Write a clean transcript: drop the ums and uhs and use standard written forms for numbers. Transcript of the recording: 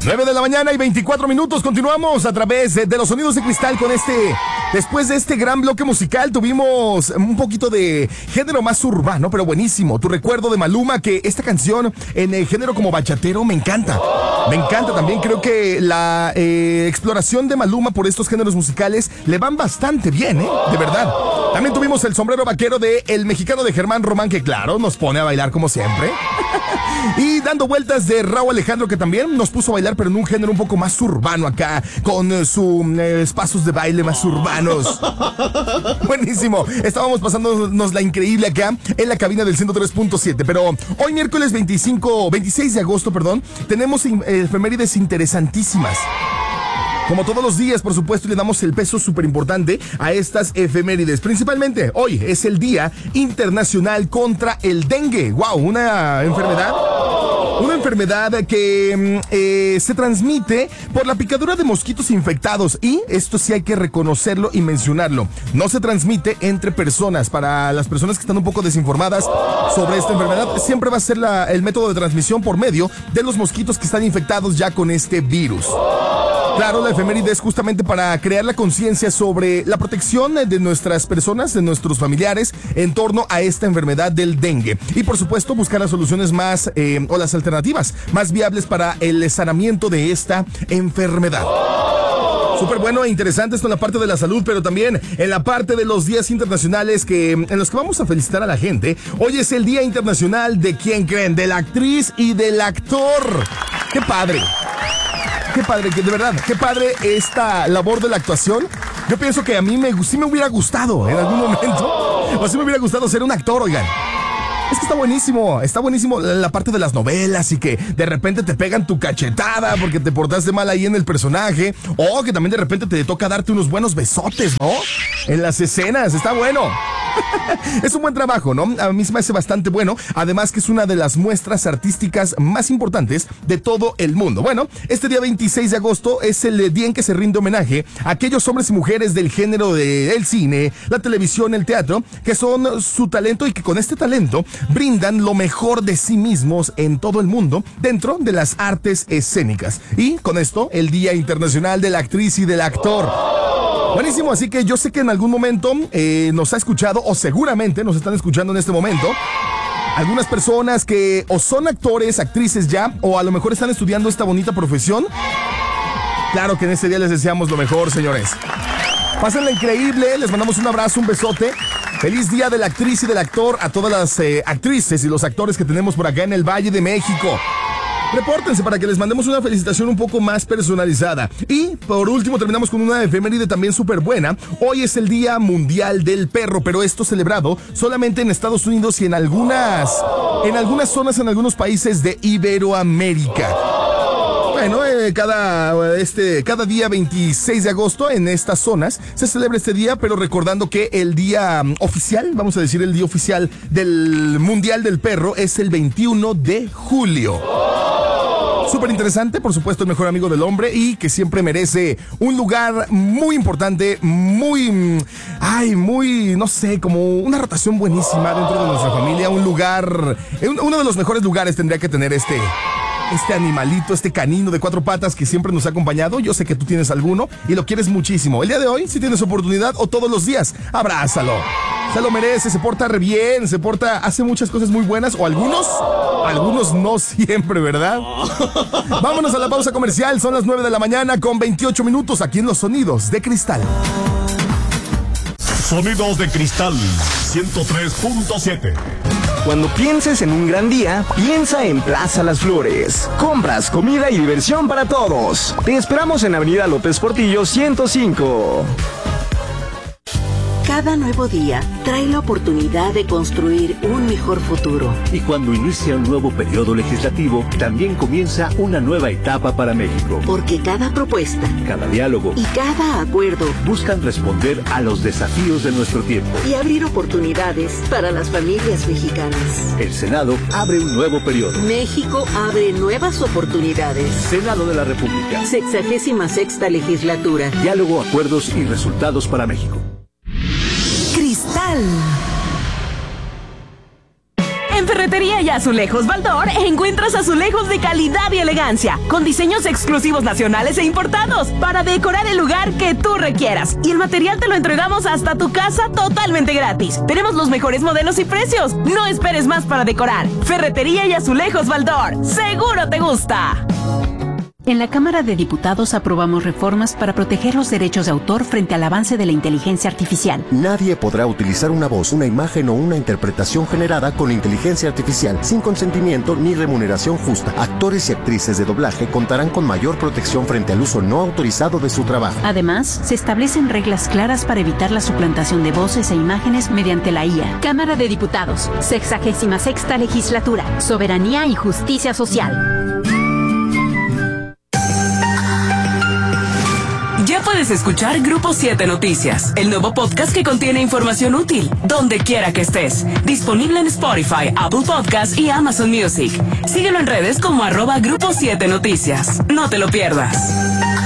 9 de la mañana y 24 minutos. Continuamos a través de los sonidos de cristal con después de este gran bloque musical tuvimos un poquito de género más urbano, pero buenísimo. Tu recuerdo de Maluma, que esta canción en el género como bachatero me encanta. Me encanta también, creo que la exploración de Maluma por estos géneros musicales le van bastante bien, de verdad. También tuvimos el sombrero vaquero de El Mexicano de Germán Román, que claro, nos pone a bailar como siempre. Y dando vueltas de Raúl Alejandro, que también nos puso a bailar, pero en un género un poco más urbano acá, con sus pasos de baile más urbanos. Buenísimo. Estábamos pasándonos la increíble acá en la cabina del 103.7, pero hoy miércoles 26 de agosto, tenemos efemérides interesantísimas. Como todos los días, por supuesto, le damos el peso súper importante a estas efemérides. Principalmente, hoy es el Día Internacional contra el Dengue. ¡Wow! Una enfermedad que se transmite por la picadura de mosquitos infectados. Y esto sí hay que reconocerlo y mencionarlo. No se transmite entre personas. Para las personas que están un poco desinformadas sobre esta enfermedad, siempre va a ser el método de transmisión por medio de los mosquitos que están infectados ya con este virus. Claro, la efeméride es justamente para crear la conciencia sobre la protección de nuestras personas, de nuestros familiares, en torno a esta enfermedad del dengue. Y por supuesto, buscar las soluciones más, o las alternativas más viables para el sanamiento de esta enfermedad. Súper bueno e interesante esto en la parte de la salud, pero también en la parte de los días internacionales en los que vamos a felicitar a la gente. Hoy es el Día Internacional de ¿quién creen? De la actriz y del actor. ¡Qué padre! Qué padre, que de verdad, qué padre esta labor de la actuación. Yo pienso que a mí sí me hubiera gustado en algún momento, o sí me hubiera gustado ser un actor, oigan. Es que está buenísimo la parte de las novelas y que de repente te pegan tu cachetada porque te portaste mal ahí en el personaje, o que también de repente te toca darte unos buenos besotes, ¿no? En las escenas, está bueno. Es un buen trabajo, ¿no? A mí se me hace bastante bueno. Además que es una de las muestras artísticas más importantes de todo el mundo. Bueno, este día 26 de agosto es el día en que se rinde homenaje a aquellos hombres y mujeres del género del cine, la televisión, el teatro, que son su talento y que con este talento brindan lo mejor de sí mismos en todo el mundo dentro de las artes escénicas. Y con esto, el Día Internacional de la Actriz y del Actor. Buenísimo, así que yo sé que en algún momento nos ha escuchado, o seguramente nos están escuchando en este momento, algunas personas que o son actores, actrices ya, o a lo mejor están estudiando esta bonita profesión. Claro que en este día les deseamos lo mejor, señores. Pásenla increíble, les mandamos un abrazo, un besote. Feliz Día de la Actriz y del Actor a todas las actrices y los actores que tenemos por acá en el Valle de México. Repórtense para que les mandemos una felicitación un poco más personalizada. Y por último terminamos con una efeméride también súper buena. Hoy es el Día Mundial del Perro, pero esto celebrado solamente en Estados Unidos y en algunas zonas, en algunos países de Iberoamérica. Bueno, cada día 26 de agosto en estas zonas se celebra este día, pero recordando que el día oficial, vamos a decir el día oficial del Mundial del Perro es el 21 de julio. Súper interesante, por supuesto, el mejor amigo del hombre y que siempre merece un lugar muy importante, muy, no sé, como una rotación buenísima dentro de nuestra familia, un lugar, uno de los mejores lugares tendría que tener este animalito, este canino de 4 patas que siempre nos ha acompañado. Yo sé que tú tienes alguno y lo quieres muchísimo. El día de hoy, si tienes oportunidad o todos los días, abrázalo. Se lo merece, se porta re bien, hace muchas cosas muy buenas, o algunos no siempre, ¿verdad? Vámonos a la pausa comercial, son las 9 de la mañana con 28 minutos aquí en Los Sonidos de Cristal. Sonidos de Cristal 103.7. Cuando pienses en un gran día, piensa en Plaza Las Flores. Compras, comida y diversión para todos. Te esperamos en Avenida López Portillo 105. Cada nuevo día trae la oportunidad de construir un mejor futuro. Y cuando inicia un nuevo periodo legislativo, también comienza una nueva etapa para México. Porque cada propuesta, cada diálogo y cada acuerdo buscan responder a los desafíos de nuestro tiempo y abrir oportunidades para las familias mexicanas. El Senado abre un nuevo periodo. México abre nuevas oportunidades. Senado de la República. 66ª legislatura. Diálogo, acuerdos y resultados para México. En Ferretería Ferretería y Azulejos Baldor encuentras azulejos de calidad y elegancia, con diseños exclusivos nacionales e importados, para decorar el lugar que tú requieras. Y el material te lo entregamos hasta tu casa totalmente gratis. Tenemos los mejores modelos y precios. No esperes más para decorar. Ferretería y Azulejos Baldor. ¡Seguro te gusta! En la Cámara de Diputados aprobamos reformas para proteger los derechos de autor frente al avance de la inteligencia artificial. Nadie podrá utilizar una voz, una imagen o una interpretación generada con inteligencia artificial sin consentimiento ni remuneración justa. Actores y actrices de doblaje contarán con mayor protección frente al uso no autorizado de su trabajo. Además, se establecen reglas claras para evitar la suplantación de voces e imágenes mediante la IA. Cámara de Diputados, 66ª Legislatura, Soberanía y Justicia Social. Ya puedes escuchar Grupo 7 Noticias, el nuevo podcast que contiene información útil, donde quiera que estés. Disponible en Spotify, Apple Podcasts y Amazon Music. Síguelo en redes como @Grupo 7 Noticias. No te lo pierdas.